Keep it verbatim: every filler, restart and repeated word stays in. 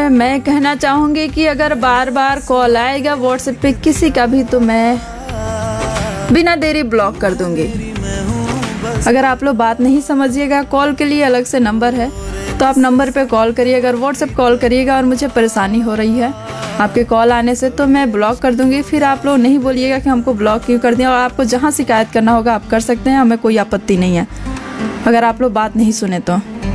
है मैं कहना चाहूँगी कि अगर बार बार कॉल आएगा व्हाट्सएप पे किसी का भी तो मैं बिना देरी ब्लॉक कर दूँगी। अगर आप लोग बात नहीं समझिएगा, कॉल के लिए अलग से नंबर है तो आप नंबर पे कॉल करिए। अगर व्हाट्सएप कॉल करिएगा और मुझे परेशानी हो रही है आपके कॉल आने से तो मैं ब्लॉक कर दूंगी। फिर आप लोग नहीं बोलिएगा कि हमको ब्लॉक क्यों कर दिया, और आपको जहां शिकायत करना होगा आप कर सकते हैं, हमें कोई आपत्ति नहीं है अगर आप लोग बात नहीं सुने तो।